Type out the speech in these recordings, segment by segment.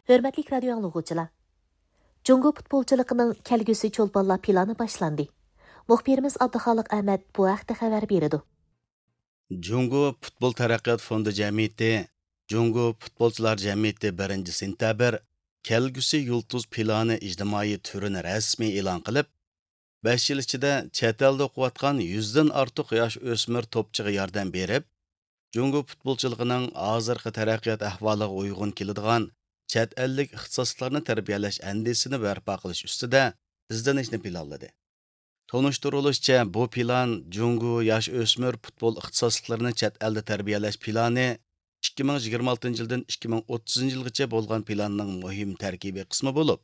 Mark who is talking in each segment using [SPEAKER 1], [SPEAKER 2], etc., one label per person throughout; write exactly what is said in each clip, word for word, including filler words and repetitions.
[SPEAKER 1] Hörmətli radio anlıqçılar. Jungo futbolçuluğunun kelgüsü çolpanlar planı başlandı. Muxbirimiz Abduxaliq Ahmad bu haqda xabar berdi.
[SPEAKER 2] Jungo Futbol Taraqqiyot Fondi Jamiyati, Jungo Futbolchilar Jamiyati birinchi sentabr kelgusi yulduz plani ijtimoiy turini rasmiy e'lon qilib, besh yil ichida chet elda o'qiyotgan yuzdan ortiq yosh o'smir to'pchiga yordam berib, Jungo futbolchiligining hozirgi taraqqiyot ahvoliga uyg'un keladigan chet ellik ixtisoslarni tarbiyalash andisini barpo qilish ustida izlanishni planladi. Tonuşturulishicha, bu plan Jungo yosh o'smir futbol ixtisoslarini chet elda tarbiyalash plani ikki ming yigirma oltinchi yildan ikki ming o'ttizinchi yilgacha bo'lgan planning muhim tarkibiy qismi bo'lib,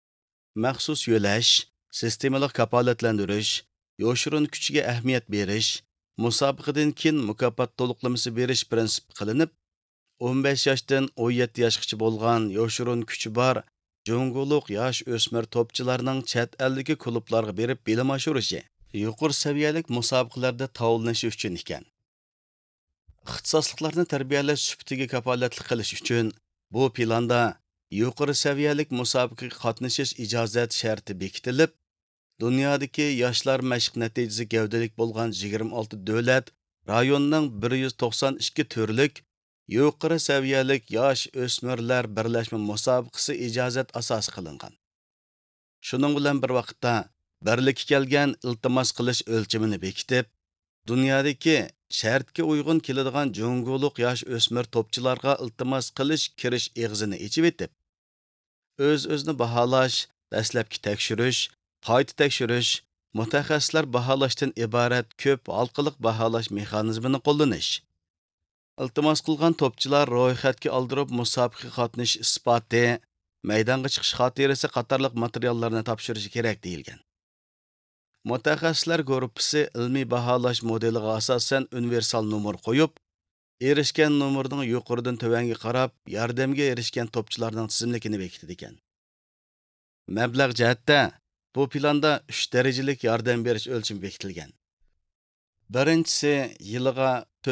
[SPEAKER 2] maxsus yo'lash, sistemalik kafolatlantirish, yoshurun kuchiga ahamiyat berish, musobaqadan keyin mukofot to'liqlamasi berish prinsip qilinib, o'n besh yoshdan o'n yetti yoshgacha bo'lgan yoshurun kuchi bor Junguluq yosh o'smir to'pchilarning chet eldagi klublarga berib bilim oshirishi, yuqori saviyalik musobaqalarda tovlanishi uchun ekan. Ixtisosliklarni tarbiyalash sufatiga kafolatlik qilish uchun bu planda yuqori saviyalik musobaqaga qatnashish ijozat sharti bekitilib, dunyodagi yoshlar mashq natijasi gavdalik bo'lgan yigirma olti davlat rayonning bir yuz to'qson ikki turlik yuqori saviyalik yosh o'smirlar birlashma musobaqasi ijozat asos qilingan. Shuning bilan bir vaqtda birlikka kelgan iltimos qilish o'lchimini bekitib, dunyodagi shartga uyg'un keladigan junguluq yosh o'smir to'pchilarga iltimos qilish kirish eg'zini ichib etib, o'z-o'zini baholash, dastlabki tekshirish, qayta tekshirish, mutaxassislar baholashdan iborat ko'p halqaliq baholash mexanizmini qo'llanish, iltimos qilgan to'pchilar ro'yxatga oldirib musobaqaga qatnashish isboti, maydonga chiqish xotirasi qatorliq materiallarni topshirishi kerak deyilgan. Mutaxassislar guruhi ilmiy baholash modeliga asosan universal nomer qo'yib, erishgan nomerning yuqoridan tövanga qarab yordamga erishgan to'pchilarning tizimligini bekitdi ekan. Mablag' jihatda bu planda uch darajalik yordam berish o'lchami bekitilgan. Birinchisi yiliga